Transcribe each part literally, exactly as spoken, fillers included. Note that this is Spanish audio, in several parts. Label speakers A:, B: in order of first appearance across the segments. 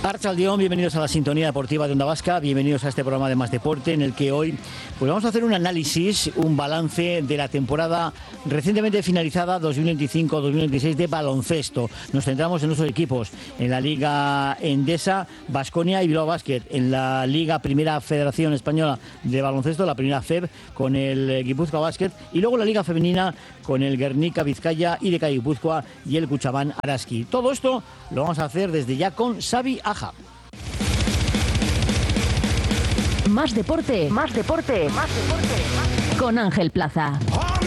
A: Arratsaldeón, bienvenidos a la sintonía deportiva de Onda Vasca, bienvenidos a este programa de Más Deporte, en el que hoy pues vamos a hacer un análisis, un balance de la temporada recientemente finalizada dos mil veinticinco dos mil veintiséis de baloncesto. Nos centramos en nuestros equipos, en la Liga Endesa, Baskonia y Bilbao Basket, en la Liga Primera Federación Española de Baloncesto, la primera F E B, con el Guipúzcoa Basket, y luego la Liga Femenina con el Guernica Vizcaya y de Guipúzcoa y el Cuchabán Araski. Todo esto lo vamos a hacer desde ya con Xavi Aja.
B: Más deporte, más deporte, más deporte, con Ángel Plaza.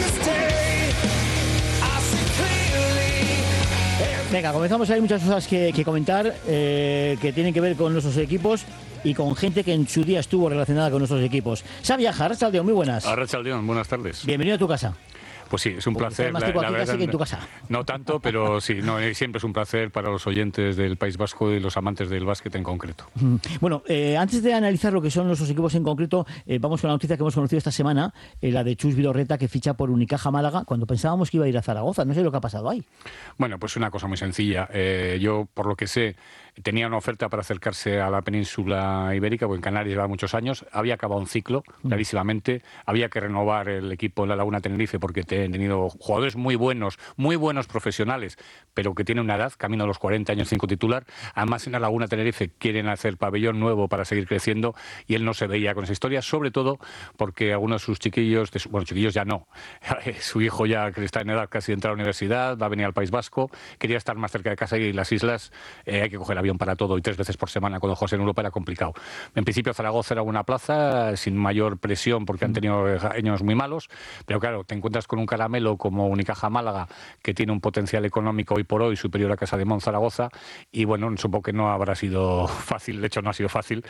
A: Venga, comenzamos. Hay muchas cosas que, que comentar eh, que tienen que ver con nuestros equipos y con gente que en su día estuvo relacionada con nuestros equipos. Xavi Aja, Arratsaldeón, muy buenas.
C: Arratsaldeón, buenas tardes.
A: Bienvenido a tu casa.
C: Pues sí, es un
A: Porque
C: placer.
A: más
C: La,
A: tiempo
C: la
A: aquí
C: verdad,
A: casi que en tu casa.
C: No tanto, pero sí, no, siempre es un placer para los oyentes del País Vasco y los amantes del básquet en concreto.
A: Bueno, eh, antes de analizar lo que son nuestros equipos en concreto, eh, vamos con la noticia que hemos conocido esta semana, eh, la de Chus Vidorreta, que ficha por Unicaja Málaga, cuando pensábamos que iba a ir a Zaragoza. No sé lo que ha pasado ahí.
C: Bueno, pues una cosa muy sencilla. Eh, yo, por lo que sé, tenía una oferta para acercarse a la península ibérica, porque en Canarias lleva muchos años. Había acabado un ciclo, clarísimamente. Había que renovar el equipo en la Laguna Tenerife porque te han tenido jugadores muy buenos, muy buenos profesionales, pero que tienen una edad, camino a los cuarenta años, cinco titular. Además, en la Laguna Tenerife quieren hacer pabellón nuevo para seguir creciendo y él no se veía con esa historia, sobre todo porque algunos de sus chiquillos, de su, bueno, chiquillos ya no, su hijo ya que está en edad casi de entrar a la universidad, va a venir al País Vasco, quería estar más cerca de casa y las islas, eh, hay que coger avión para todo y tres veces por semana con ojos en Europa era complicado. En principio Zaragoza era una plaza sin mayor presión porque han tenido años muy malos, pero claro, te encuentras con un caramelo como Unicaja Málaga, que tiene un potencial económico hoy por hoy superior a Casa de Mon Zaragoza, y bueno, supongo que no habrá sido fácil, de hecho no ha sido fácil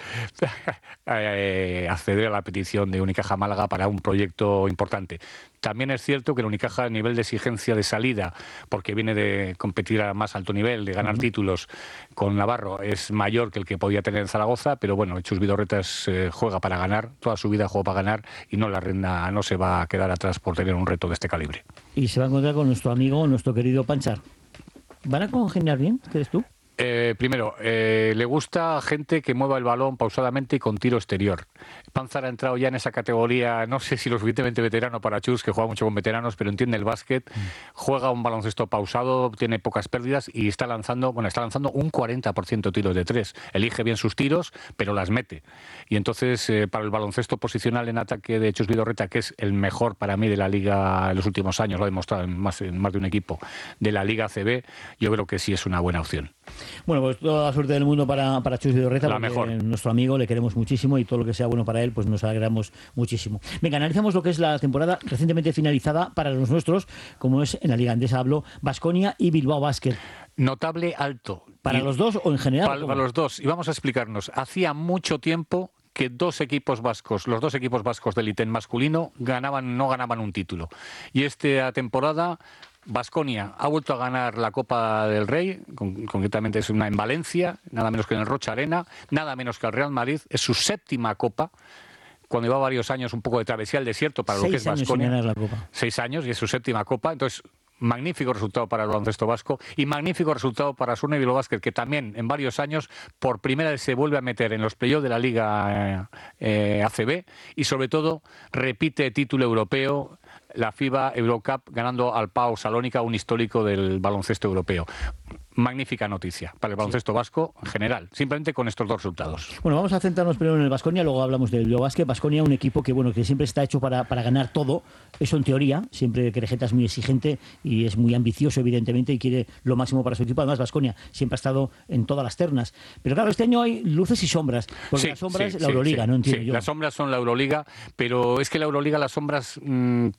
C: eh, acceder a la petición de Unicaja Málaga para un proyecto importante. También es cierto que el Unicaja, a nivel de exigencia de salida, porque viene de competir a más alto nivel, de ganar uh-huh. títulos con Navarro, es mayor que el que podía tener en Zaragoza, pero bueno, Chus Vidorreta eh, juega para ganar, toda su vida juega para ganar y no la renda, no se va a quedar atrás por tener un reto de este calibre.
A: Y se va a encontrar con nuestro amigo, nuestro querido Panchar. ¿Van a congeniar bien? ¿Crees tú?
C: Eh, primero, eh, le gusta gente que mueva el balón pausadamente y con tiro exterior. Panzar ha entrado ya en esa categoría, no sé si lo suficientemente veterano para Chus, que juega mucho con veteranos, pero entiende el básquet, mm. juega un baloncesto pausado, tiene pocas pérdidas y está lanzando, bueno, está lanzando un cuarenta por ciento tiros de tres. Elige bien sus tiros, pero las mete. Y entonces, eh, para el baloncesto posicional en ataque de Chus Vidorreta, que es el mejor para mí de la Liga en los últimos años, lo ha demostrado en más, en más de un equipo, de la Liga A C B, yo creo que sí es una buena opción.
A: Bueno, pues toda la suerte del mundo para, para Chus Vidorreta,
C: la mejor.
A: Nuestro amigo, le queremos muchísimo y todo lo que sea bueno para él, pues nos alegramos muchísimo. Venga, analizamos lo que es la temporada recientemente finalizada para los nuestros, como es en la Liga Endesa, hablo, Baskonia y Bilbao Basket.
C: Notable alto.
A: ¿Para y, los dos o en general?
C: Para, para los dos. Y vamos a explicarnos. Hacía mucho tiempo que dos equipos vascos, los dos equipos vascos del I T E N masculino, ganaban, no ganaban un título. Y esta temporada Baskonia ha vuelto a ganar la Copa del Rey, con, concretamente es una en Valencia, nada menos que en el Rocha Arena, nada menos que el Real Madrid, es su séptima Copa, cuando lleva varios años un poco de travesía al desierto para
A: Seis
C: lo que es Baskonia. Seis años y es su séptima Copa, entonces magnífico resultado para el baloncesto vasco y magnífico resultado para Baskonia y Bilbao Basket, que también en varios años por primera vez se vuelve a meter en los playoffs de la Liga eh, A C B y sobre todo repite título europeo, la FIBA Eurocup, ganando al Pau Salónica, un histórico del baloncesto europeo. Magnífica noticia para el baloncesto sí. vasco en general, simplemente con estos dos resultados.
A: Bueno, vamos a centrarnos primero en el Baskonia, luego hablamos del Bilbao Basket. Baskonia, un equipo que bueno que siempre está hecho para, para ganar todo, eso en teoría, siempre Querejeta es muy exigente y es muy ambicioso evidentemente y quiere lo máximo para su equipo. Además Baskonia siempre ha estado en todas las ternas, pero claro, este año hay luces y sombras, porque
C: sí,
A: la sombra
C: sí,
A: es la
C: sí,
A: Euroliga,
C: sí,
A: no entiendo
C: sí,
A: yo.
C: Las sombras son la Euroliga, pero es que la Euroliga, las sombras mmm,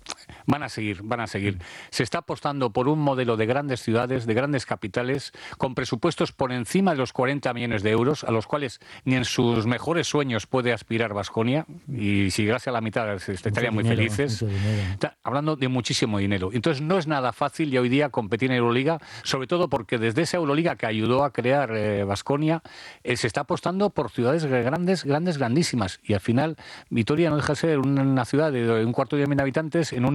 C: van a seguir, van a seguir. Se está apostando por un modelo de grandes ciudades, de grandes capitales, con presupuestos por encima de los cuarenta millones de euros, a los cuales ni en sus mejores sueños puede aspirar Baskonia, y si llegase a la mitad estarían muy dinero, felices. Está hablando de muchísimo dinero. Entonces no es nada fácil ya hoy día competir en Euroliga, sobre todo porque desde esa Euroliga que ayudó a crear Baskonia, eh, eh, se está apostando por ciudades grandes, grandes, grandísimas. Y al final Vitoria no deja de ser una ciudad de un cuarto de millón de habitantes en un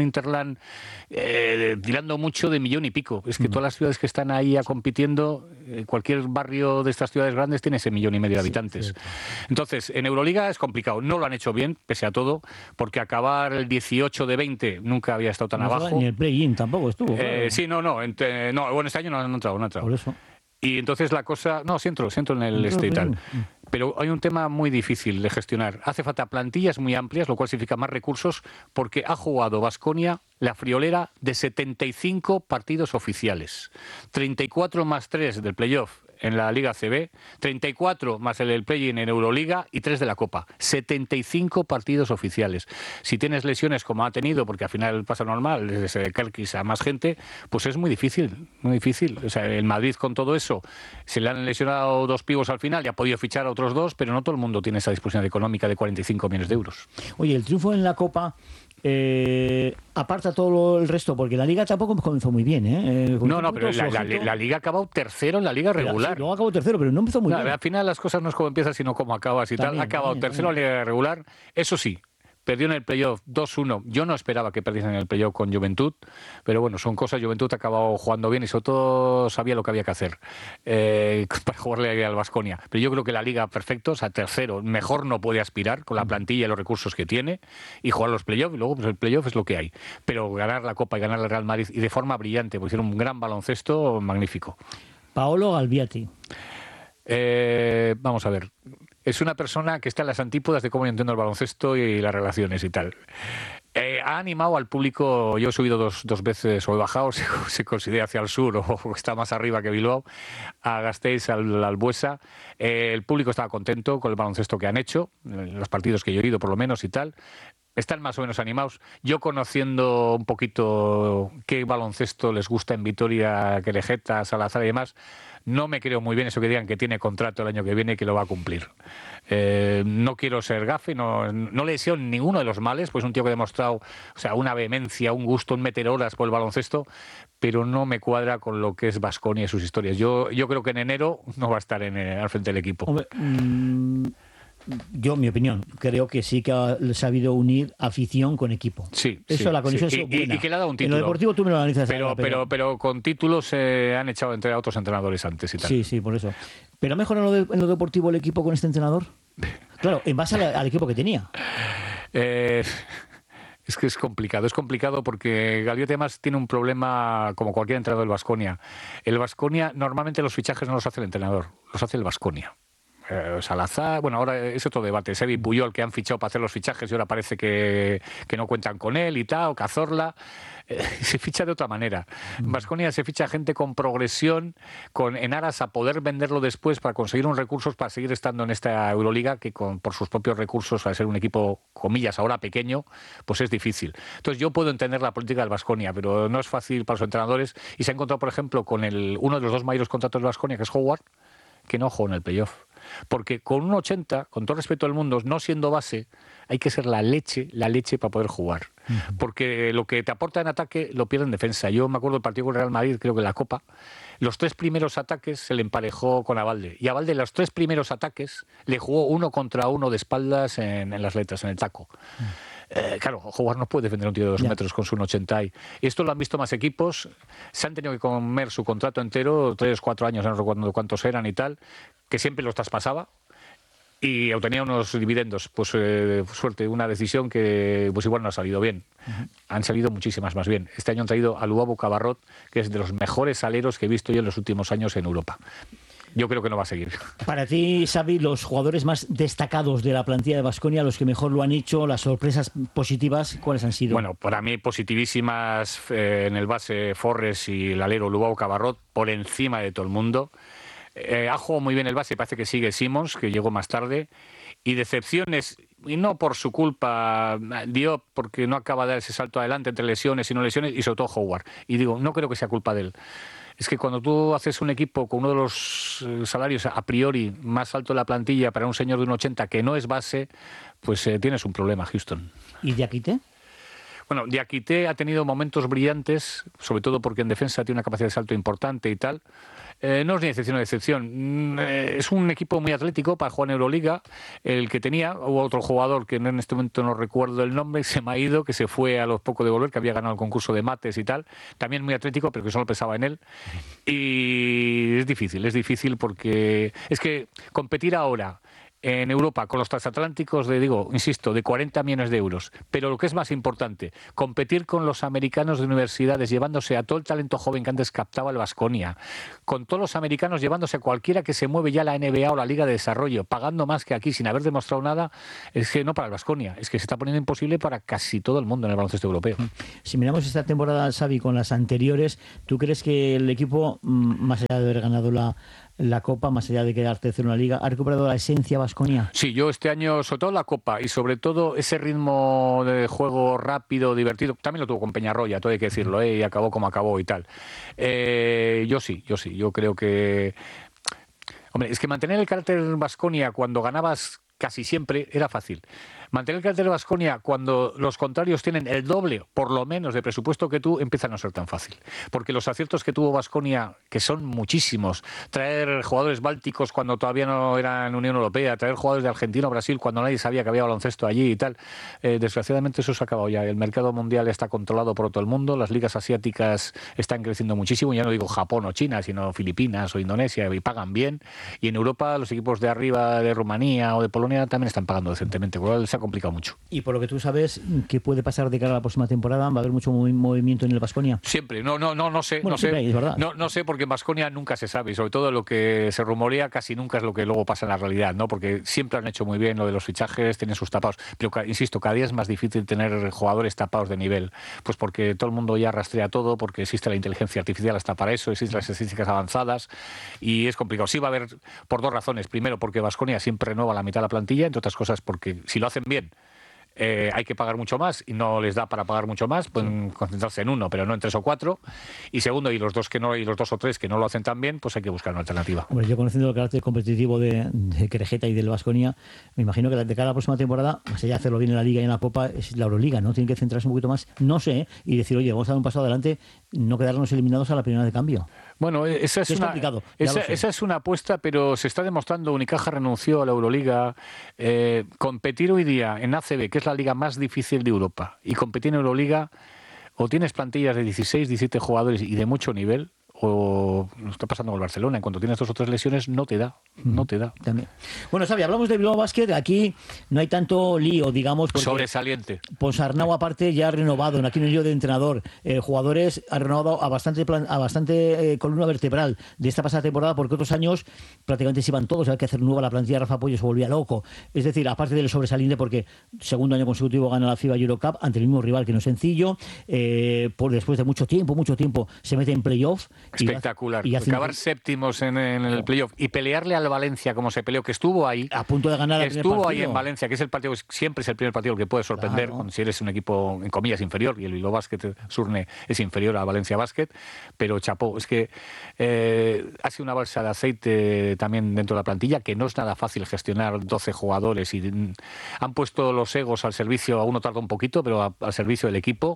C: Interland eh, tirando mucho de millón y pico. Es que mm. todas las ciudades que están ahí a compitiendo, eh, cualquier barrio de estas ciudades grandes tiene ese millón y medio de habitantes. Sí, sí. Entonces, en Euroliga es complicado. No lo han hecho bien, pese a todo, porque acabar el dieciocho de veinte nunca había estado tan
A: no
C: abajo.
A: Ni el play-in tampoco estuvo.
C: Eh, claro. Sí, no, no, entre, no. Bueno, este año no han entrado, no han entrado.
A: Por eso.
C: Y entonces la cosa... No, sí entro, sí entro en el no, este y tal. Pero hay un tema muy difícil de gestionar. Hace falta plantillas muy amplias, lo cual significa más recursos, porque ha jugado Baskonia la friolera de setenta y cinco partidos oficiales. treinta y cuatro más tres del playoff en la Liga C B, treinta y cuatro más el, el play-in en Euroliga y tres de la Copa. setenta y cinco partidos oficiales. Si tienes lesiones como ha tenido, porque al final pasa normal, desde Kerkis a más gente, pues es muy difícil, muy difícil. O sea, el Madrid con todo eso, se le han lesionado dos pibos al final y ha podido fichar a otros dos, pero no todo el mundo tiene esa disposición económica de cuarenta y cinco millones de euros.
A: Oye, el triunfo en la Copa... Eh, aparta todo el resto, porque la Liga tampoco comenzó muy bien, ¿eh? eh
C: no, no, pero la, la, la Liga ha acabado tercero en la Liga regular.
A: Sí, luego acabó tercero, pero no empezó muy
C: claro,
A: bien.
C: Al final las cosas no es como empiezas, sino como acabas y también, tal. Ha acabado también, tercero en la Liga regular, eso sí. Perdió en el playoff dos uno. Yo no esperaba que perdiesen en el playoff con Juventud, pero bueno, son cosas. Juventud ha acabado jugando bien y sobre todo sabía lo que había que hacer eh, para jugarle al Baskonia. Pero yo creo que la Liga, perfecto, o sea, tercero, mejor no puede aspirar con la plantilla y los recursos que tiene y jugar los playoffs. Y luego, pues el playoff es lo que hay. Pero ganar la Copa y ganar el Real Madrid y de forma brillante, porque hicieron un gran baloncesto magnífico.
A: Paolo Galbiati.
C: Eh, vamos a ver. Es una persona que está en las antípodas de cómo yo entiendo el baloncesto y las relaciones y tal. Eh, ha animado al público, yo he subido dos, dos veces o he bajado, se, se considera hacia el sur o está más arriba que Bilbao, a Gasteiz, al, al Buesa. Eh, el público estaba contento con el baloncesto que han hecho, los partidos que yo he ido por lo menos y tal. Están más o menos animados. Yo conociendo un poquito qué baloncesto les gusta en Vitoria, Querejeta, Salazar y demás, no me creo muy bien eso que digan que tiene contrato el año que viene y que lo va a cumplir. Eh, no quiero ser gafe, no, no le deseo ninguno de los males, pues un tío que ha demostrado, o sea, una vehemencia, un gusto, un meter horas por el baloncesto, pero no me cuadra con lo que es Baskonia y sus historias. Yo, yo creo que en enero no va a estar en, al frente del equipo.
A: Hombre, mmm... Yo, mi opinión, creo que sí que ha sabido unir afición con equipo.
C: Sí,
A: eso
C: sí,
A: la conexión
C: sí.
A: es buena.
C: Y, y que le ha dado un título.
A: En lo deportivo tú me lo analizas.
C: Pero,
A: ahora,
C: pero,
A: pero...
C: pero con títulos se eh, han echado entre otros entrenadores antes y tal.
A: Sí, sí, por eso. ¿Pero ha mejorado en lo, de, en lo deportivo el equipo con este entrenador? Claro, en base al, al equipo que tenía.
C: Eh... Es que es complicado, es complicado porque Galbiati además tiene un problema como cualquier entrenador del Baskonia. El Baskonia, normalmente los fichajes no los hace el entrenador, los hace el Baskonia. Eh, Salazar, bueno, ahora es otro debate. Sevi Puyol, que han fichado para hacer los fichajes y ahora parece que, que no cuentan con él y tal, o Cazorla. Eh, se ficha de otra manera. En Baskonia se ficha gente con progresión, con en aras a poder venderlo después para conseguir unos recursos para seguir estando en esta Euroliga, que con, por sus propios recursos, al ser un equipo, comillas, ahora pequeño, pues es difícil. Entonces yo puedo entender la política del Baskonia, pero no es fácil para los entrenadores. Y se ha encontrado, por ejemplo, con el uno de los dos mayores contratos del Baskonia, que es Howard, que no jugó en el playoff. Porque con un ochenta, con todo respeto del mundo, no siendo base, hay que ser la leche, la leche para poder jugar. Uh-huh. Porque lo que te aporta en ataque lo pierde en defensa. Yo me acuerdo del partido con el Real Madrid, creo que en la Copa, los tres primeros ataques se le emparejó con Abalde. Y Abalde, los tres primeros ataques, le jugó uno contra uno de espaldas en, en las letras, en el taco. Uh-huh. Eh, claro, jugar no puede defender un tío de dos yeah. metros con su uno ochenta. Y esto lo han visto más equipos. Se han tenido que comer su contrato entero, tres, cuatro años, no recuerdo cuántos eran y tal, que siempre los traspasaba y obtenía unos dividendos. Pues eh, suerte, una decisión que pues igual no ha salido bien. Uh-huh. Han salido muchísimas más bien. Este año han traído a Luabo Cabarrot, que es de los mejores aleros que he visto yo en los últimos años en Europa. Yo creo que no va a seguir.
A: Para ti, Xavi, los jugadores más destacados de la plantilla de Baskonia, los que mejor lo han hecho, las sorpresas positivas, ¿cuáles han sido?
C: Bueno, para mí positivísimas eh, en el base Forres y el alero Luabo Cabarrot, por encima de todo el mundo. Eh, ha jugado muy bien el base, parece que sigue Simons, que llegó más tarde. Y decepciones, y no por su culpa, Diop, porque no acaba de dar ese salto adelante entre lesiones y no lesiones, y sobre todo Howard. Y digo, no creo que sea culpa de él. Es que cuando tú haces un equipo con uno de los salarios a priori más alto de la plantilla para un señor de un ochenta que no es base, pues eh, tienes un problema, Houston.
A: ¿Y Diakite?
C: Bueno, Diakité ha tenido momentos brillantes, sobre todo porque en defensa tiene una capacidad de salto importante y tal. Eh, no es ni excepción de excepción. Eh, es un equipo muy atlético para jugar en Euroliga. El que tenía, hubo otro jugador que en este momento no recuerdo el nombre, se me ha ido, que se fue a los pocos de volver, que había ganado el concurso de mates y tal. También muy atlético, pero que solo pensaba en él. Y es difícil, es difícil porque es que competir ahora en Europa con los transatlánticos de, digo, insisto, de cuarenta millones de euros. Pero lo que es más importante, competir con los americanos de universidades, llevándose a todo el talento joven que antes captaba el Baskonia, con todos los americanos llevándose a cualquiera que se mueve ya la N B A o la Liga de Desarrollo, pagando más que aquí sin haber demostrado nada, es que no para el Baskonia, es que se está poniendo imposible para casi todo el mundo en el baloncesto europeo.
A: Si miramos esta temporada, Xavi, con las anteriores, ¿tú crees que el equipo, más allá de haber ganado la la Copa, más allá de quedar tercero en la Liga, ha recuperado la esencia Baskonia?
C: Sí, yo este año, sobre todo la Copa y sobre todo ese ritmo de juego rápido, divertido, también lo tuvo con Peñarroya, todo hay que decirlo, ¿eh? Y acabó como acabó y tal. Eh, yo sí, yo sí, yo creo que... Hombre, es que mantener el carácter Baskonia cuando ganabas casi siempre era fácil. Mantener el carácter de Baskonia cuando los contrarios tienen el doble, por lo menos, de presupuesto que tú, empieza a no ser tan fácil. Porque los aciertos que tuvo Baskonia, que son muchísimos, traer jugadores bálticos cuando todavía no eran Unión Europea, traer jugadores de Argentina o Brasil cuando nadie sabía que había baloncesto allí y tal, eh, desgraciadamente eso se ha acabado ya. El mercado mundial está controlado por todo el mundo, las ligas asiáticas están creciendo muchísimo, ya no digo Japón o China, sino Filipinas o Indonesia, y pagan bien. Y en Europa los equipos de arriba, de Rumanía o de Polonia, también están pagando decentemente, con lo cual se ha complicado mucho.
A: Y por lo que tú sabes, ¿qué puede pasar de cara a la próxima temporada? ¿Va a haber mucho movi- movimiento en el Baskonia?
C: Siempre, no, no, no, no sé,
A: Bueno,
C: no sé,
A: hay, es verdad.
C: no, no sé, porque en Baskonia nunca se sabe, y sobre todo lo que se rumorea casi nunca es lo que luego pasa en la realidad, ¿no? Porque siempre han hecho muy bien lo de los fichajes, tienen sus tapados, pero insisto, cada día es más difícil tener jugadores tapados de nivel, pues porque todo el mundo ya rastrea todo, porque existe la inteligencia artificial hasta para eso, existen las estadísticas avanzadas, y es complicado. Sí va a haber, por dos razones: primero, porque Baskonia siempre renueva la mitad de la plantilla, entre otras cosas porque si lo hacen bien, Eh, hay que pagar mucho más y no les da para pagar mucho más, pueden concentrarse en uno, pero no en tres o cuatro. Y segundo, y los dos que no, y los dos o tres que no lo hacen tan bien, pues hay que buscar una alternativa.
A: Hombre, yo conociendo el carácter competitivo de, de Querejeta y del Baskonia, me imagino que de cara a la próxima temporada, más allá de hacerlo bien en la Liga y en la Copa, es la Euroliga, ¿no? Tienen que centrarse un poquito más, no sé, ¿eh? Y decir, oye, vamos a dar un paso adelante, no quedarnos eliminados a la primera de cambio.
C: Bueno, esa es,
A: es
C: una,
A: complicado,
C: esa, esa es una apuesta, pero se está demostrando. Unicaja renunció a la Euroliga. Eh, competir hoy día en A C B, que es la liga más difícil de Europa, y competir en Euroliga, o tienes plantillas de dieciséis, diecisiete jugadores y de mucho nivel, o lo está pasando con el Barcelona, en cuanto tienes dos o tres lesiones no te da, no te da.
A: También. Bueno, Xavi, hablamos de Bilbao Basket, aquí no hay tanto lío, digamos, porque
C: sobresaliente.
A: Ponsarnau aparte ya ha renovado, aquí no hay lío de entrenador, eh, jugadores ha renovado a bastante plan, a bastante eh, columna vertebral de esta pasada temporada, porque otros años prácticamente se iban todos, hay que hacer nueva la plantilla. Rafa Pollo se volvía loco, es decir, aparte del sobresaliente, porque segundo año consecutivo gana la FIBA Eurocup ante el mismo rival, que no es sencillo, eh, por después de mucho tiempo, mucho tiempo se mete en playoff.
C: Espectacular.
A: Y hace, y
C: acabar
A: un...
C: séptimos en, en el playoff y pelearle al Valencia como se peleó, que estuvo ahí.
A: A punto de ganar el
C: Estuvo ahí en Valencia, que es el partido, siempre es el primer partido que puede sorprender,
A: claro,
C: cuando, si eres un equipo, en comillas, inferior, y el Bilbao Basket Surne es inferior a Valencia Basket, pero chapó. Es que eh, ha sido una balsa de aceite también dentro de la plantilla, que no es nada fácil gestionar doce jugadores, y mm, han puesto los egos al servicio, a uno tarda un poquito, pero a, al servicio del equipo.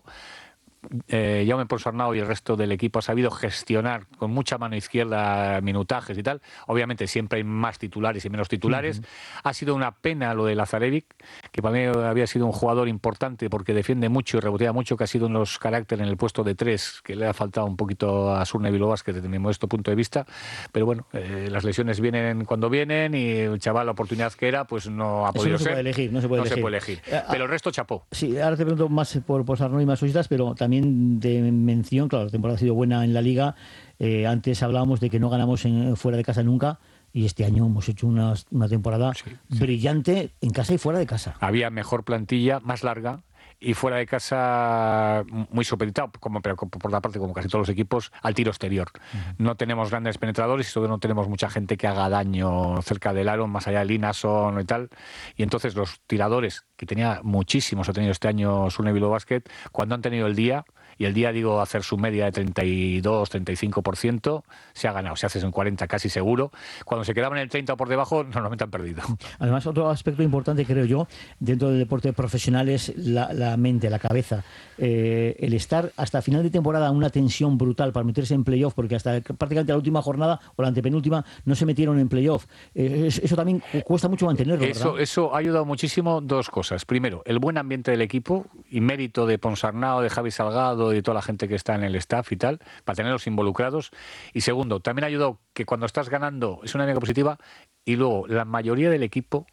C: Eh, Jaume Ponsarnau y el resto del equipo ha sabido gestionar con mucha mano izquierda minutajes y tal. Obviamente siempre hay más titulares y menos titulares. Uh-huh. Ha sido una pena lo de Lazarevic, que para mí había sido un jugador importante porque defiende mucho y rebotea mucho, que ha sido uno de los caracteres en el puesto de tres, que le ha faltado un poquito a Surne Bilbao Basket desde mi modesto punto de vista. Pero bueno, eh, las lesiones vienen cuando vienen, y el chaval, la oportunidad que era, pues no ha podido
A: no se
C: ser.
A: Puede elegir, no se puede
C: no
A: elegir.
C: Se puede elegir. Eh, pero el resto chapó.
A: Sí, ahora te pregunto más por Ponsarnau y más cositas, pero también de mención, claro, la temporada ha sido buena en la Liga. Eh, antes hablábamos de que no ganamos en, fuera de casa nunca, y este año hemos hecho una, una temporada sí, sí. brillante en casa y fuera de casa.
C: Había mejor plantilla, más larga, y fuera de casa muy supeditado, como, pero por la parte como casi todos los equipos, al tiro exterior. Uh-huh. No tenemos grandes penetradores y sobre todo no tenemos mucha gente que haga daño cerca del aro, más allá de Linason y tal. Y entonces los tiradores, que tenía muchísimos, ha tenido este año Surne Bilbao Basket, cuando han tenido el día, y el día, digo, hacer su media de treinta y dos, treinta y cinco por ciento, se ha ganado. Si haces en cuarenta casi seguro. Cuando se quedaban en el treinta por debajo, normalmente han perdido.
A: Además, otro aspecto importante, creo yo, dentro del deporte profesional es la, la mente, la cabeza. Eh, el estar hasta final de temporada una tensión brutal para meterse en playoff, porque hasta prácticamente la última jornada o la antepenúltima no se metieron en playoff. Eh, eso también cuesta mucho mantenerlo,
C: eso,
A: ¿verdad?
C: Eso ha ayudado muchísimo dos cosas. Primero, el buen ambiente del equipo y mérito de Ponsarnau, de Javi Salgado y de toda la gente que está en el staff y tal, para tenerlos involucrados. Y segundo, también ha ayudado que cuando estás ganando es una dinámica positiva y luego la mayoría del equipo,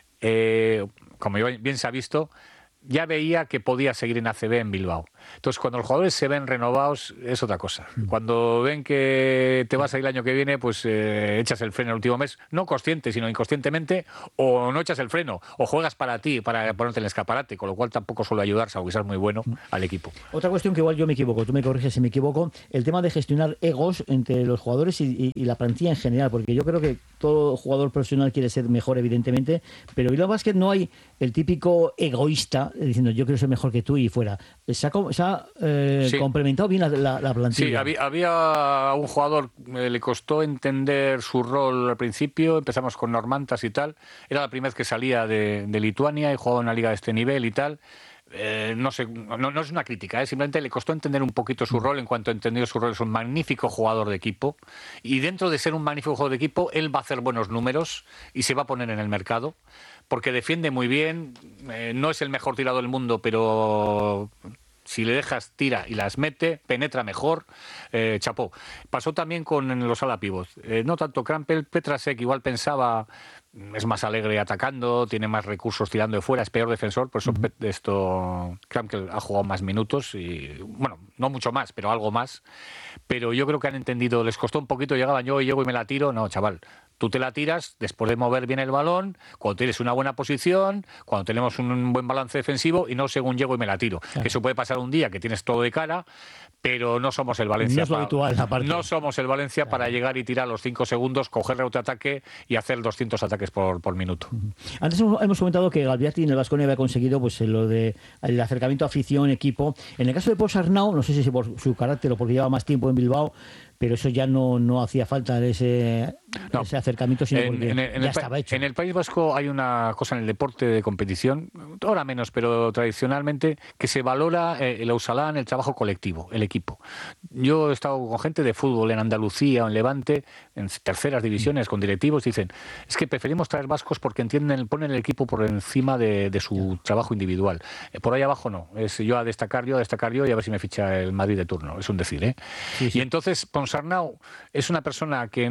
C: eh, como bien se ha visto, ya veía que podía seguir en A C B en Bilbao. Entonces, cuando los jugadores se ven renovados, es otra cosa. Cuando ven que te vas a ir el año que viene, pues eh, echas el freno el último mes, no consciente, sino inconscientemente, o no echas el freno, o juegas para ti, para ponerte en el escaparate, con lo cual tampoco suele ayudar, salvo que seas muy bueno, al equipo.
A: Otra cuestión que igual yo me equivoco, tú me corriges si me equivoco, el tema de gestionar egos entre los jugadores y, y, y la plantilla en general, porque yo creo que todo jugador profesional quiere ser mejor, evidentemente, pero en Bilbao Basket no hay el típico egoísta diciendo yo quiero ser mejor que tú y fuera. Se ha, se ha eh, sí. complementado bien la, la, la plantilla.
C: Sí, había, había un jugador, eh, le costó entender su rol al principio, empezamos con Normantas y tal, era la primera vez que salía de, de Lituania y jugaba en una liga de este nivel y tal. Eh, no sé, no, no es una crítica, ¿eh? Simplemente le costó entender un poquito su rol. En cuanto entendió su rol, es un magnífico jugador de equipo y dentro de ser un magnífico jugador de equipo, él va a hacer buenos números y se va a poner en el mercado porque defiende muy bien, eh, no es el mejor tirador del mundo, pero si le dejas, tira y las mete, penetra mejor, eh, chapó. Pasó también con los ala pivot. Eh, no tanto Krampel, Petrasek igual pensaba, es más alegre atacando, tiene más recursos tirando de fuera, es peor defensor, por eso uh-huh. esto Krampel ha jugado más minutos y, bueno, no mucho más, pero algo más. Pero yo creo que han entendido, les costó un poquito, llegaban yo y llego y me la tiro, no, chaval. Tú te la tiras después de mover bien el balón, cuando tienes una buena posición, cuando tenemos un buen balance defensivo y no según llego y me la tiro. Claro. Que eso puede pasar un día que tienes todo de cara, pero no somos el Valencia.
A: No es lo
C: para,
A: habitual, aparte.
C: No somos el Valencia claro. para llegar y tirar los cinco segundos, coger autoataque y hacer doscientos ataques por, por minuto.
A: Uh-huh. Antes hemos comentado que Galbiati en el Baskonia había conseguido pues lo de el acercamiento afición-equipo. En el caso de Ponsarnau, no sé si por su carácter o porque lleva más tiempo en Bilbao, pero eso ya no, no hacía falta ese, no. ese acercamiento, sino
C: en,
A: porque
C: en el, en
A: ya
C: el,
A: estaba hecho.
C: En el País Vasco hay una cosa en el deporte de competición, ahora menos, pero tradicionalmente, que se valora eh, el Ausalán, el trabajo colectivo, el equipo. Yo he estado con gente de fútbol en Andalucía o en Levante, en terceras divisiones, con directivos, dicen, es que preferimos traer vascos porque entienden, ponen el equipo por encima de, de su trabajo individual. Eh, por ahí abajo no, es yo a destacar yo, a destacar yo y a ver si me ficha el Madrid de turno, es un decir, ¿eh? Sí, sí. Y entonces, Ponsarnau es una persona que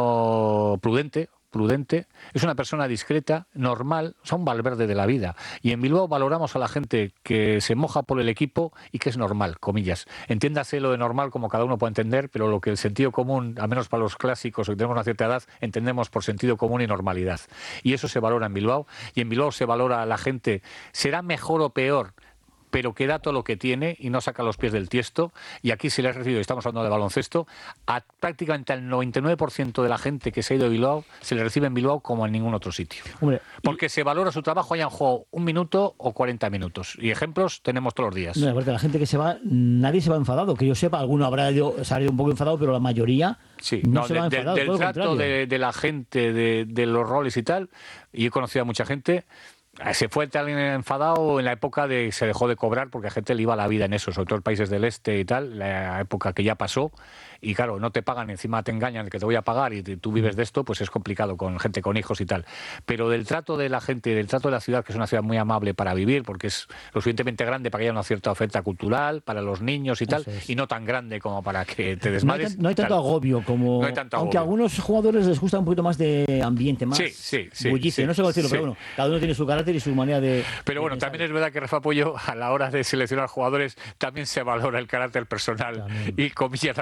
C: no prudente, prudente, es una persona discreta, normal, o sea, un Valverde de la vida. Y en Bilbao valoramos a la gente que se moja por el equipo y que es normal, comillas. Entiéndase lo de normal como cada uno puede entender, pero lo que el sentido común, al menos para los clásicos o que tenemos una cierta edad, entendemos por sentido común y normalidad. Y eso se valora en Bilbao. Y en Bilbao se valora a la gente, será mejor o peor, pero que da todo lo que tiene y no saca los pies del tiesto. Y aquí se le ha recibido, estamos hablando de baloncesto, a prácticamente al noventa y nueve por ciento de la gente que se ha ido de Bilbao se le recibe en Bilbao como en ningún otro sitio. Hombre, porque y... se valora su trabajo, hayan jugado un minuto o cuarenta minutos. Y ejemplos tenemos todos los días.
A: No, porque la gente que se va, nadie se va enfadado. Que yo sepa, alguno habrá salido un poco enfadado, pero la mayoría
C: sí,
A: no,
C: no
A: se
C: de,
A: va enfadado.
C: De, del trato de, de la gente, de, de los roles y tal, y he conocido a mucha gente. Se fue alguien enfadado en la época de se dejó de cobrar porque a gente le iba la vida en eso, sobre todo en países del este y tal, la época que ya pasó. Y claro, no te pagan, encima te engañan que te voy a pagar y tú vives de esto, pues es complicado con gente con hijos y tal. Pero del trato de la gente, del trato de la ciudad, que es una ciudad muy amable para vivir, porque es lo suficientemente grande para que haya una cierta oferta cultural para los niños y tal, y no tan grande como para que te desmayes.
A: No hay, no hay tanto tal. agobio como...
C: No hay tanto
A: aunque
C: agobio.
A: A algunos jugadores les gusta un poquito más de ambiente, más
C: sí, sí, sí,
A: bullicio,
C: sí,
A: no sé cómo decirlo,
C: sí.
A: pero bueno, cada uno tiene su carácter y su manera de...
C: Pero bueno,
A: de
C: también es verdad que Rafa Pollo, a la hora de seleccionar jugadores, también se valora el carácter personal también. Y comillas las ganas de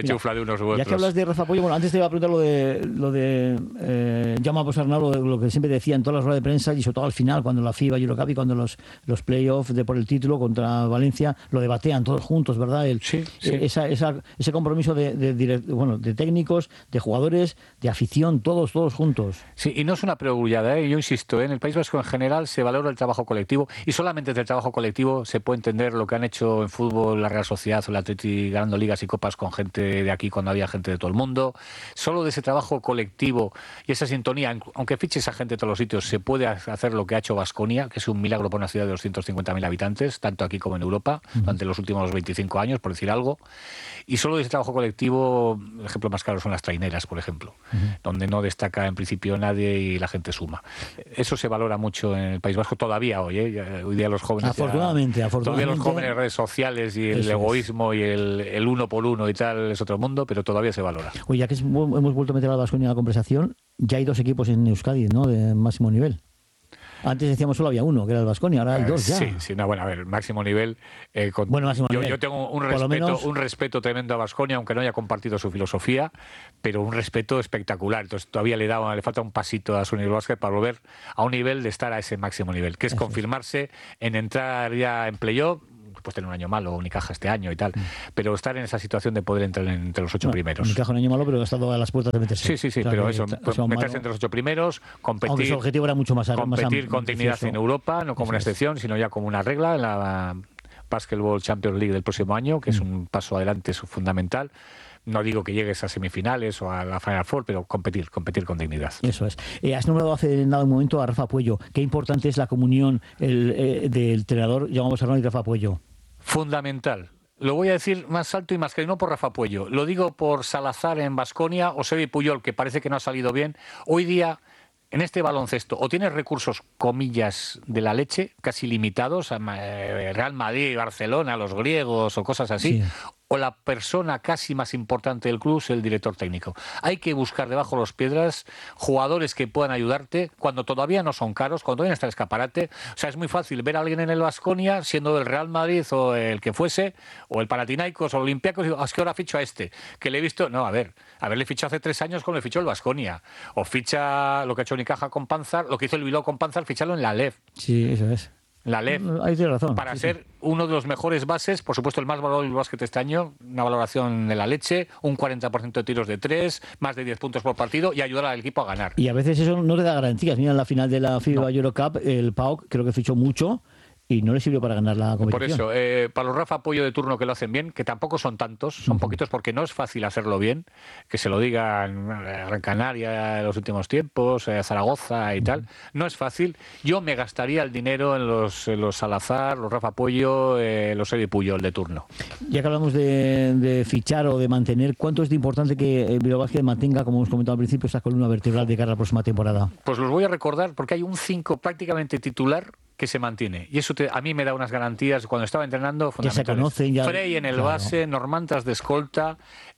C: Mira, chufla de unos u otros.
A: Ya que hablas de Rafa Puello, bueno, antes te iba a preguntar lo de lo de eh, Jaume Ponsarnau, lo, lo que siempre decía en todas las ruedas de prensa y sobre todo al final, cuando la FIBA Eurocup y cuando los, los playoffs de por el título contra Valencia lo debatean todos juntos, ¿verdad? El,
C: sí, sí.
A: Esa, esa, ese compromiso de, de, de, bueno, de técnicos, de jugadores, de afición, todos, todos juntos.
C: Sí, y no es una perogrullada, ¿eh? Yo insisto, ¿eh? En el País Vasco en general se valora el trabajo colectivo y solamente del trabajo colectivo se puede entender lo que han hecho en fútbol la Real Sociedad o la Atleti ganando ligas y copas con gente de aquí cuando había gente de todo el mundo. Solo de ese trabajo colectivo y esa sintonía, aunque fiches a gente de todos los sitios, se puede hacer lo que ha hecho Baskonia, que es un milagro para una ciudad de doscientos cincuenta mil habitantes, tanto aquí como en Europa, uh-huh. durante los últimos veinticinco años, por decir algo. Y solo de ese trabajo colectivo, el ejemplo más claro son las traineras, por ejemplo, uh-huh. donde no destaca en principio nadie y la gente suma. Eso se valora mucho en el País Vasco todavía hoy, ¿eh? Hoy día los jóvenes...
A: Afortunadamente,
C: ya,
A: afortunadamente.
C: Todavía los jóvenes, redes sociales y el egoísmo es. y el, el uno por uno y tal es otro mundo, pero todavía se valora.
A: Oye, ya que hemos vuelto a meter a Baskonia en la conversación, ya hay dos equipos en Euskadi, ¿no?, de máximo nivel. Antes decíamos solo había uno, que era el Baskonia, ahora hay dos ya.
C: Sí, sí, no, bueno, a ver, máximo nivel. Eh, con,
A: bueno, máximo
C: yo,
A: nivel.
C: Yo tengo un respeto, menos... un respeto tremendo a Baskonia, aunque no haya compartido su filosofía, pero un respeto espectacular. Entonces todavía le, da, le falta un pasito a su nivel básquet para volver a un nivel de estar a ese máximo nivel, que es Eso confirmarse es. en entrar ya en playoff. Pues tener un año malo, Unicaja este año y tal, pero estar en esa situación de poder entrar entre los ocho bueno, primeros.
A: Unicaja un año malo, pero ha estado a las puertas de meterse.
C: Sí, sí, sí, o sea, pero eso, pues, meterse malo. entre los ocho primeros, competir.
A: Aunque su objetivo era mucho más
C: competir
A: más
C: con dignidad en Europa, no como eso una excepción, es. sino ya como una regla en la Basketball Champions League del próximo año, que mm. es un paso adelante es fundamental. No digo que llegues a semifinales o a la Final Four, pero competir, competir con dignidad.
A: Eso es. Eh, has nombrado hace nada un momento a Rafa Puello. Qué importante es la comunión el, eh, del entrenador Jaume Ponsarnau y Rafa Puello.
C: Fundamental. Lo voy a decir más alto y más que no por Rafa Puello. Lo digo por Salazar en Baskonia o Sebi Puyol, que parece que no ha salido bien. Hoy día, en este baloncesto, o tienes recursos, comillas, de la leche, casi limitados, a Real Madrid, Barcelona, los griegos o cosas así, sí. o la persona casi más importante del club es el director técnico. Hay que buscar debajo de las piedras jugadores que puedan ayudarte cuando todavía no son caros, cuando todavía está el escaparate. O sea, es muy fácil ver a alguien en el Baskonia, siendo del Real Madrid o el que fuese, o el Panathinaikos o el Olympiacos, y digo, es que ahora ficho a este, que le he visto... No, a ver, haberle fichado hace tres años como le fichó el Baskonia. O ficha lo que ha hecho Unicaja con Panzar, lo que hizo el Bilbao con Panzar, ficharlo en la L E F.
A: Sí, eso es.
C: La L E F,
A: Ahí tiene razón.
C: para
A: sí,
C: ser
A: sí.
C: uno de los mejores bases, por supuesto el más valorado del básquet este año, una valoración de la leche, un cuarenta por ciento de tiros de tres, más de diez puntos por partido y ayudar al equipo a ganar.
A: Y a veces eso no te da garantías. Mira, en la final de la FIBA no. Eurocup, el P A O K creo que fichó mucho y no le sirvió para ganar la competición.
C: Por eso, eh, para los Rafa Puello de turno que lo hacen bien, que tampoco son tantos, son uh-huh. poquitos porque no es fácil hacerlo bien, que se lo digan a Gran Canaria en los últimos tiempos, a Zaragoza y uh-huh. tal, no es fácil. Yo me gastaría el dinero en los, en los Salazar, los Rafa Puello, eh, los Sebi Puyol de turno.
A: Ya que hablamos de, de fichar o de mantener, ¿cuánto es de importante que el Bilbao Basket mantenga, como hemos comentado al principio, esa columna vertebral de cara a la próxima temporada?
C: Pues los voy a recordar porque hay un cinco prácticamente titular que se mantiene. Y eso te, a mí me da unas garantías cuando estaba entrenando fundamentales.
A: Ya se conocen, ya...
C: Frey en el
A: claro.
C: base, Normantas de escolta,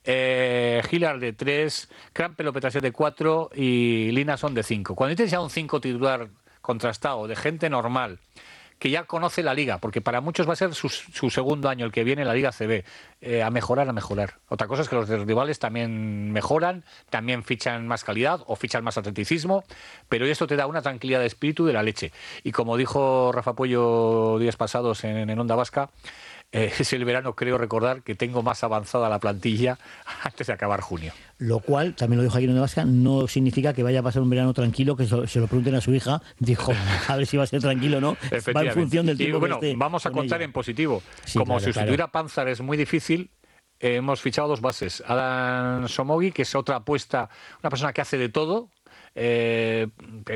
C: eh, Gillard de tres, Crampelo Petrasier de cuatro y Linason de cinco. Cuando tienes ya un cinco titular contrastado, de gente normal, que ya conoce la liga, porque para muchos va a ser su, su segundo año el que viene en la Liga C B, eh, a mejorar, a mejorar. Otra cosa es que los rivales también mejoran, también fichan más calidad o fichan más atleticismo, pero esto te da una tranquilidad de espíritu de la leche. Y como dijo Rafa Puello días pasados en, en Onda Vasca, eh, es el verano, creo recordar, que tengo más avanzada la plantilla antes de acabar junio.
A: Lo cual, también lo dijo aquí en Onda Vasca, no significa que vaya a pasar un verano tranquilo, que se lo pregunten a su hija, dijo, a ver si va a ser tranquilo o no, va en función del tiempo.
C: Y bueno,
A: que esté
C: vamos a contar ella. En positivo. Sí, como
A: claro,
C: sustituir
A: claro.
C: a Panzar es muy difícil, eh, hemos fichado dos bases. Adam Somogi, que es otra apuesta, una persona que hace de todo, Eh,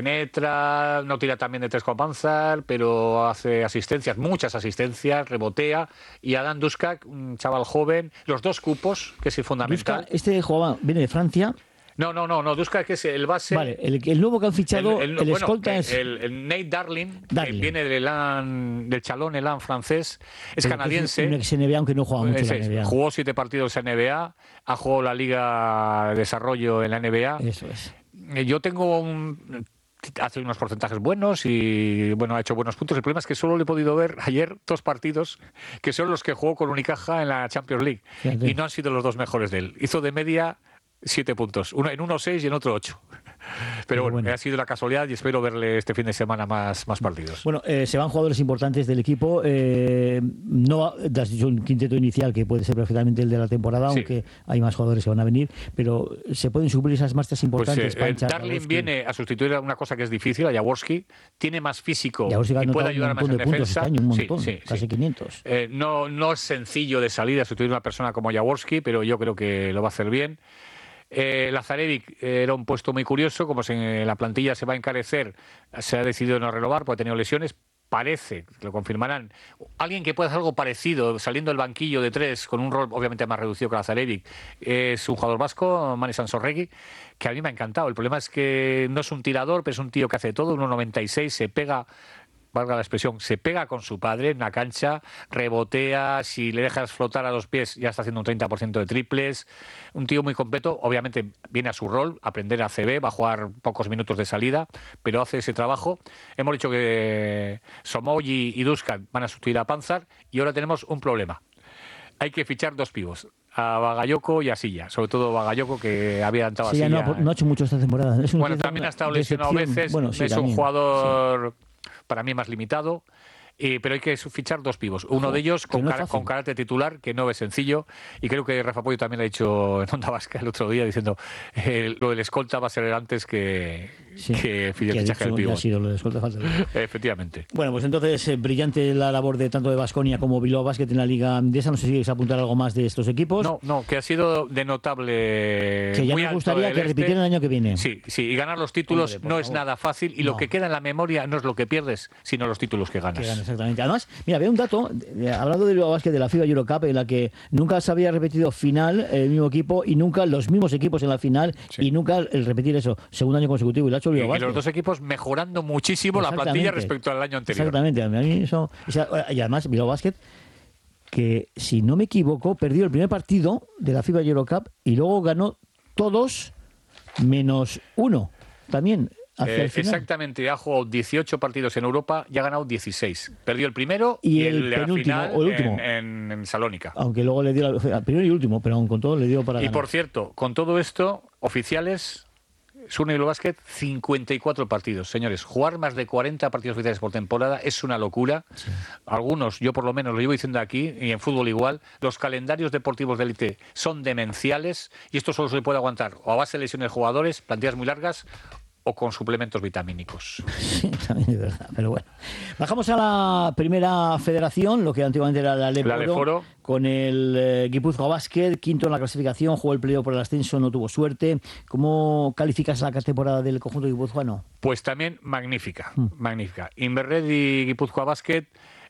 C: penetra, no tira también de tres con Panzar, pero hace asistencias, muchas asistencias, rebotea. Y Adam Duskak, un chaval joven, los dos cupos, que es el fundamental.
A: Duskak, este jugaba, viene de Francia.
C: No, no, no, no, Duskak que es el base.
A: Vale, el, el nuevo que han fichado, el, el, el bueno, escolta es.
C: El, el Nate Darling,
A: Darling.
C: que viene del Elan, del Chalón Elan francés, es pero canadiense.
A: Es un ex N B A, aunque no juega mucho
C: es,
A: en la N B A.
C: Jugó siete partidos en N B A, ha jugado la Liga de Desarrollo en la N B A.
A: Eso es.
C: Yo tengo un hace unos porcentajes buenos y bueno, ha hecho buenos puntos. El problema es que solo le he podido ver ayer dos partidos que son los que jugó con Unicaja en la Champions League. Fíjate. Y no han sido los dos mejores de él. Hizo de media siete puntos, uno en uno seis y en otro ocho. Pero bueno, bueno, ha sido la casualidad y espero verle este fin de semana más, más partidos.
A: Bueno, eh, se van jugadores importantes del equipo. Eh, no has dicho un quinteto inicial que puede ser perfectamente el de la temporada, sí. aunque hay más jugadores que van a venir, pero se pueden suplir esas marchas importantes.
C: Pues, eh, Pancha, Darlin Jaworski. Viene a sustituir a una cosa que es difícil, a Jaworski. Tiene más físico y puede ayudar más en de defensa.
A: Este año, un montón, sí, sí, casi sí. quinientos.
C: Eh, no, no es sencillo de salir a sustituir a una persona como Jaworski, pero yo creo que lo va a hacer bien. Eh, Lazarevic era un puesto muy curioso, como se, la plantilla se va a encarecer, se ha decidido no renovar porque ha tenido lesiones. Parece, lo confirmarán, alguien que pueda hacer algo parecido, saliendo del banquillo de tres, con un rol obviamente más reducido que Lazarevic, es un jugador vasco, Mane Sansorregui, que a mí me ha encantado. El problema es que no es un tirador, pero es un tío que hace todo, uno noventa y seis, se pega, valga la expresión, se pega con su padre en la cancha, rebotea, si le dejas flotar a los pies ya está haciendo un treinta por ciento de triples, un tío muy completo, obviamente viene a su rol, aprender a C B, va a jugar pocos minutos de salida, pero hace ese trabajo. Hemos dicho que Somogy y Duškan van a sustituir a Panzar y ahora tenemos un problema. Hay que fichar dos pibos, a Bagayoko y a Silla, sobre todo Bagayoko, que había adelantado
A: sí,
C: a Silla.
A: No, no ha hecho mucho esta temporada. Es un
C: bueno, también ha estado lesionado a veces, bueno, sí, es también, un jugador... Sí. Para mí más limitado, eh, pero hay que fichar dos pibos. Uno Ojo, de ellos con, no cara, con carácter titular, que no es sencillo, y creo que Rafa Pollo también lo ha dicho en Onda Vasca el otro día, diciendo eh, lo del escolta va a ser antes que, sí, que Fidel
A: que
C: fichaje del pívot.
A: Ha sido lo del escolta, falta de...
C: Efectivamente.
A: Bueno, pues entonces, eh, brillante la labor de tanto de Baskonia como Bilbao Basket en la Liga Andesa. No sé si quieres apuntar algo más de estos equipos.
C: No, no, que ha sido de notable.
A: Que ya me gustaría que repitieran el año que viene.
C: Sí, sí, y ganar los títulos Hombre, no favor. es nada fácil, y no. lo que queda en la memoria no es lo que pierdes, sino los títulos que ganas.
A: Que ganas exactamente. Además, mira, veo un dato, hablando de Bilbao Basket de la FIBA Eurocup, en la que nunca se había repetido final el mismo equipo y nunca los mismos equipos en la final, sí. y nunca el repetir eso, segundo año consecutivo, y lo ha hecho Bilbao Basket.
C: Y los dos equipos mejorando muchísimo la plantilla respecto al año anterior.
A: Exactamente, a mí eso, y además Bilbao Basket, que si no me equivoco, perdió el primer partido de la FIBA Eurocup y luego ganó todos menos uno también.
C: Eh, exactamente, ha jugado dieciocho partidos en Europa y ha ganado dieciséis. Perdió el primero
A: y,
C: y
A: el,
C: el
A: penúltimo,
C: final
A: o el último.
C: En, en, en Salónica.
A: Aunque luego le dio el primero y el último, pero aún con todo le dio para
C: Y
A: ganar.
C: por cierto, con todo esto, oficiales, Surne Bilbao Basket, cincuenta y cuatro partidos. Señores, jugar más de cuarenta partidos oficiales por temporada es una locura. Sí. Algunos, yo por lo menos lo llevo diciendo aquí, y en fútbol igual, los calendarios deportivos de élite son demenciales y esto solo se puede aguantar o a base de lesiones de jugadores, plantillas muy largas, o con suplementos vitamínicos.
A: Sí, también es verdad, pero bueno. Bajamos a la primera federación, lo que antiguamente era la Leporo,
C: la Leporo.
A: Con el eh, Guipúzcoa Basket, quinto en la clasificación, jugó el playoff por el ascenso, no tuvo suerte. ¿Cómo calificas la temporada del conjunto guipuzcoano?
C: Pues también magnífica, mm. magnífica. Inverred y Guipúzcoa Basket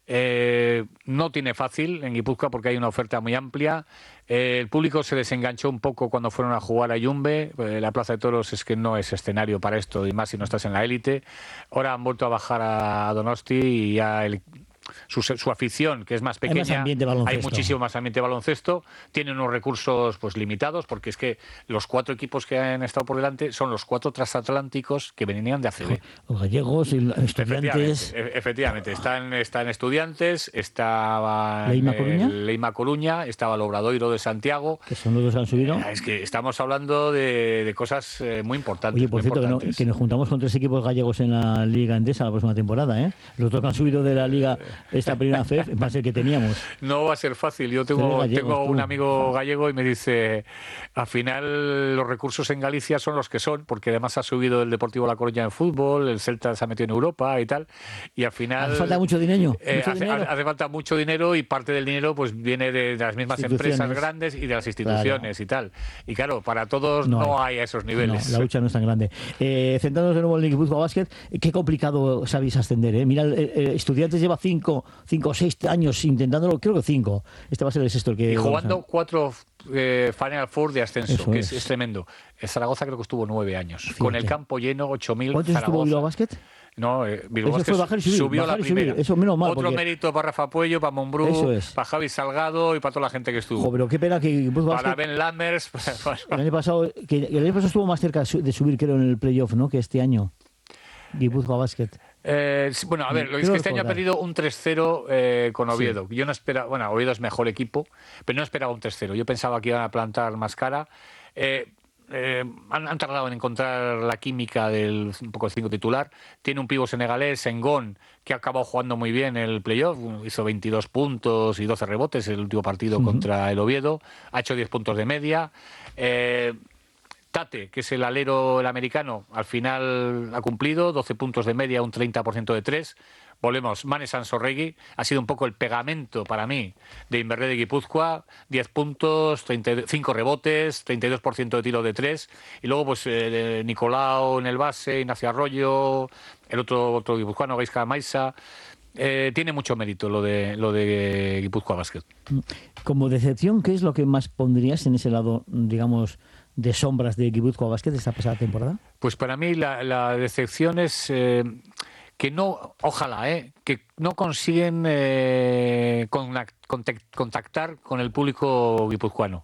C: eh, no tiene fácil en Guipúzcoa porque hay una oferta muy amplia. Eh, el público se desenganchó un poco cuando fueron a jugar a Yumbe. Eh, la Plaza de Toros es que no es escenario para esto, y más si no estás en la élite. Ahora han vuelto a bajar a Donosti y ya el... Su, su afición, que es más pequeña,
A: hay, más
C: hay muchísimo más ambiente de baloncesto, tiene unos recursos pues limitados, porque es que los cuatro equipos que han estado por delante son los cuatro transatlánticos que venían de A C B.
A: Los gallegos y estudiantes.
C: Efectivamente, efectivamente. Están, están estudiantes, estaba
A: Leima Coruña,
C: el Leima Coruña, estaba el Obradoiro de Santiago.
A: Que son los dos que han subido.
C: Es que estamos hablando de, de cosas eh, muy importantes.
A: Oye, por cierto, que, no, que nos juntamos con tres equipos gallegos en la Liga Endesa la próxima temporada, ¿eh? Los dos que han subido de la Liga esta primera F E F va a ser que teníamos.
C: No va a ser fácil. Yo tengo, gallegos, tengo un amigo gallego y me dice, al final los recursos en Galicia son los que son, porque además ha subido el Deportivo La Coruña en fútbol, el Celta se ha metido en Europa y tal, y al final...
A: Hace falta mucho dinero.
C: Eh,
A: ¿Mucho
C: hace,
A: dinero?
C: hace falta mucho dinero, y parte del dinero pues viene de, de las mismas empresas grandes y de las instituciones, claro, y tal. Y claro, para todos no, no hay a esos niveles.
A: No, la lucha no es tan grande. Eh, centrándonos de nuevo en el Guipúzcoa Basket, qué complicado sabéis ascender, ¿eh? Mira, el, el Estudiantes lleva cinco, cinco o seis años intentándolo, creo que cinco. Este va a ser el sexto el que...
C: Y jugando cuatro eh, Final Four de ascenso,
A: Eso
C: que
A: es.
C: es, es tremendo. El Zaragoza creo que estuvo nueve años.
A: Fíjate.
C: Con el campo lleno, ocho mil.
A: ¿Cuántos estuvo Bilbao Basket?
C: No, eh, Bilbao
A: Eso
C: Basket
A: fue bajar y subir,
C: subió
A: bajar
C: la
A: y subir.
C: primera.
A: Eso menos mal,
C: Otro
A: porque...
C: mérito para Rafa Puello, para Mombrú,
A: es.
C: para Javi Salgado y para toda la gente que estuvo.
A: Jo, pero qué pena que Guipúzcoa
C: para
A: Basket...
C: Ben Lammers.
A: El año pasado, que el año pasado estuvo más cerca de subir, creo, en el playoff, ¿no?, que este año. Guipúzcoa Basket?
C: Eh, bueno, a ver, lo que es que este año ha perdido un tres cero eh, con Oviedo. Sí. Yo no esperaba, bueno, Oviedo es mejor equipo, pero no esperaba un tres cero. Yo pensaba que iban a plantar más cara. Eh, Eh, han, han tardado en encontrar la química del un poco el cinco titular. Tiene un pivo senegalés, Senghon, que ha acabado jugando muy bien el playoff, hizo veintidós puntos y doce rebotes el último partido uh-huh. contra el Oviedo, ha hecho diez puntos de media. eh, Tate, que es el alero el americano, al final ha cumplido doce puntos de media, un treinta por ciento de tres. Volvemos, Mane Sansorregui ha sido un poco el pegamento para mí de Inverré de Guipúzcoa, diez puntos, treinta y cinco rebotes, treinta y dos por ciento de tiro de tres, y luego pues eh, Nicolau en el base, Ignacio Arroyo, el otro, otro guipuzcoano, Gaizka Maisa. Eh, tiene mucho mérito lo de lo de Guipúzcoa Basket.
A: Como decepción, ¿qué es lo que más pondrías en ese lado, digamos, de sombras de Guipúzcoa Basket esta pasada temporada?
C: Pues para mí la, la decepción es... Eh, que no, ojalá, ¿eh? que no consiguen eh, contactar con el público guipuzcoano.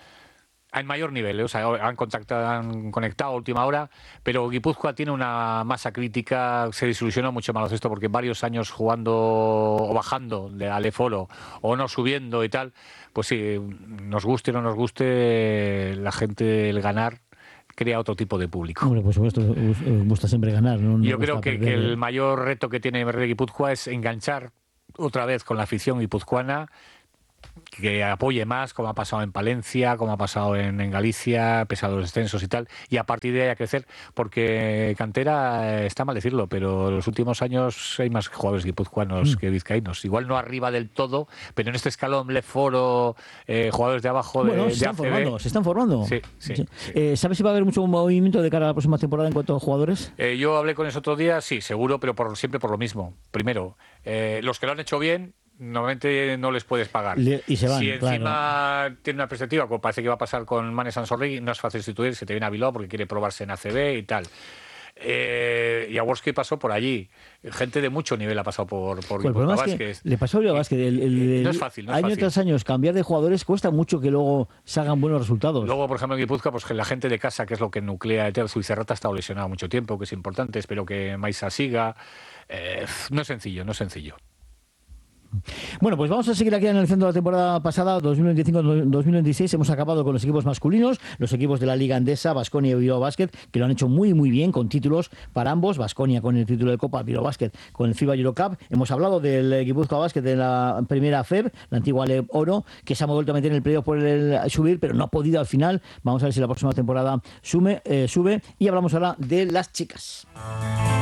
C: En mayor nivel, ¿eh? O sea, han, contactado, han conectado a última hora, pero Guipúzcoa tiene una masa crítica, se desilusionó mucho más esto porque varios años jugando o bajando de Aleforo o no subiendo y tal, pues sí, nos guste o no nos guste, la gente el ganar crea otro tipo de público.
A: Hombre, por supuesto, gusta siempre ganar. ¿no? No
C: Yo creo que, que el mayor reto que tiene Verde Guipúzcoa es enganchar otra vez con la afición guipuzcoana, que apoye más, como ha pasado en Palencia, como ha pasado en, en Galicia, pese a los descensos y tal, y a partir de ahí a crecer, porque cantera, está mal decirlo, pero en los últimos años hay más jugadores guipuzcoanos mm. que vizcaínos. Igual no arriba del todo, pero en este escalón, Leforo, eh, jugadores de abajo de,
A: bueno, se están
C: de A C B.
A: formando, se están formando.
C: Sí, sí, sí.
A: Sí. Eh, ¿Sabes si va a haber mucho movimiento de cara a la próxima temporada en cuanto a jugadores?
C: Eh, yo hablé con eso otro día, sí, seguro, pero por, siempre por lo mismo. Primero, eh, los que lo han hecho bien, normalmente no les puedes pagar.
A: Y se van,
C: si encima
A: claro.
C: tiene una perspectiva, como parece que va a pasar con Mane Sansorregui, no es fácil sustituir, se te viene a Bilbao porque quiere probarse en A C B y tal. Eh, y Jaworski pasó por allí. Gente de mucho nivel ha pasado por, por
A: bueno,
C: Guipúzcoa
A: Vázquez. Es que le pasó a Bilbao Vázquez. El, el, el,
C: no es fácil, no es
A: año
C: fácil.
A: tras año cambiar de jugadores cuesta mucho que luego salgan buenos resultados.
C: Luego, por ejemplo, en Guipúzcoa, pues que la gente de casa, que es lo que nuclea, Zubizarreta ha estado lesionado mucho tiempo, que es importante. Espero que Maisa siga. Eh, no es sencillo, no es sencillo.
A: Bueno, pues vamos a seguir aquí analizando la temporada pasada, dos mil veinticinco dos mil veintiséis. Hemos acabado con los equipos masculinos, los equipos de la Liga Endesa, Baskonia y Bilbao Basket, que lo han hecho muy muy bien, con títulos para ambos. Baskonia con el título de Copa, Bilbao Basket con el FIBA Eurocup. Hemos hablado del Guipúzcoa Basket de la primera F E B, la antigua Alep Oro, que se ha vuelto a meter en el playoff por el subir, pero no ha podido al final. Vamos a ver si la próxima temporada sume, eh, sube. Y hablamos ahora de las chicas.